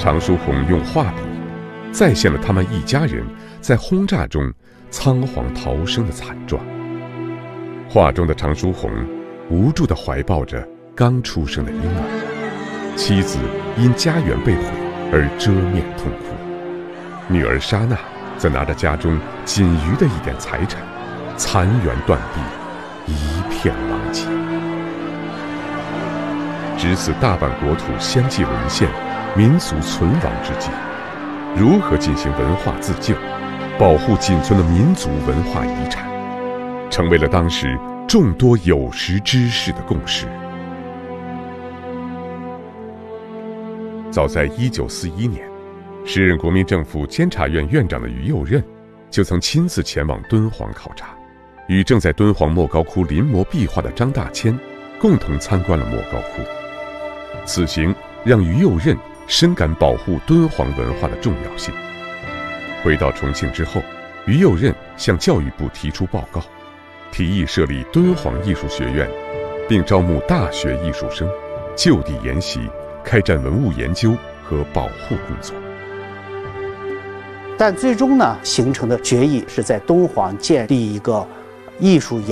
常书鸿用画笔再现了他们一家人在轰炸中仓皇逃生的惨状。画中的常书鸿无助地怀抱着刚出生的婴儿，妻子因家园被毁而遮面痛哭，女儿莎娜则拿着家中仅余的一点财产，残垣断壁，一片狼藉。值此大半国土相继沦陷，民族存亡之际，如何进行文化自救，保护仅存的民族文化遗产，成为了当时众多有识之士的共识。早在1941年，时任国民政府监察院院长的于右任就曾亲自前往敦煌考察，与正在敦煌莫高窟临摹壁画的张大千共同参观了莫高窟。此行让于右任深感保护敦煌文化的重要性。回到重庆之后，于右任向教育部提出报告，提议设立敦煌艺术学院，并招募大学艺术生，就地研习，开展文物研究和保护工作。 但最终呢，形成的决议是在敦煌建立一个艺术